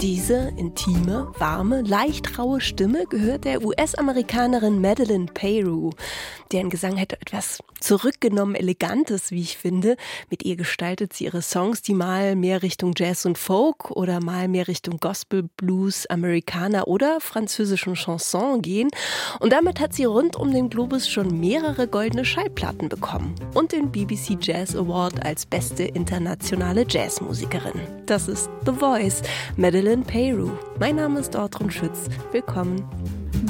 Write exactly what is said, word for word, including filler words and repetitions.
Diese intime, warme, leicht raue Stimme gehört der U S-Amerikanerin Madeleine Peyroux. Deren Gesang hat etwas zurückgenommen Elegantes, wie ich finde. Mit ihr gestaltet sie ihre Songs, die mal mehr Richtung Jazz und Folk oder mal mehr Richtung Gospel, Blues, Amerikaner oder französischen Chanson gehen. Und damit hat sie rund um den Globus schon mehrere goldene Schallplatten bekommen und den B B C Jazz Award als beste internationale Jazzmusikerin. Das ist The Voice, Madeleine Peyroux. Mein Name ist Ortrun Schütz. Willkommen.